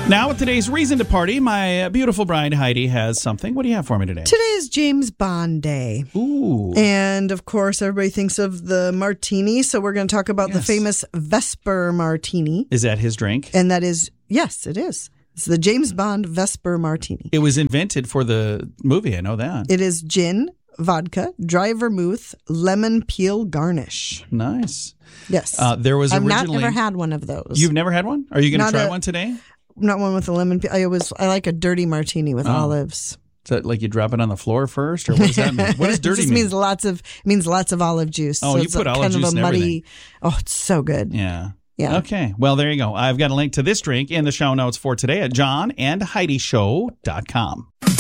Now, with today's reason to party, my beautiful bride Heidi has something. What do you have for me today? Today is James Bond Day. Ooh. And, of course, everybody thinks of the martini, so we're going to talk about the famous Vesper Martini. Is that his drink? And that is, yes, it is. It's the James Bond Vesper Martini. It was invented for the movie, I know that. It is gin, vodka, dry vermouth, lemon peel garnish. Nice. Yes. There was I've originally... not ever had one of those. You've never had one? Are you going to try one today? Not one with a lemon peel. I like a dirty martini with olives. Is that like you drop it on the floor first, or what does that mean? What does dirty mean? It means lots of olive juice. Oh, so you put olive juice in everything. Oh, it's so good. Yeah. Yeah. Okay. Well, there you go. I've got a link to this drink in the show notes for today at johnandheidishow.com.